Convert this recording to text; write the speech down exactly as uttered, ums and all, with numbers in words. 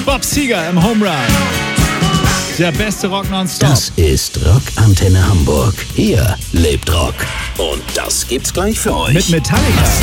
Bob Seger im Home Run. Der beste Rock nonstop. Das ist Rockantenne Hamburg. Hier lebt Rock. Und das gibt's gleich für euch. Mit Metallica.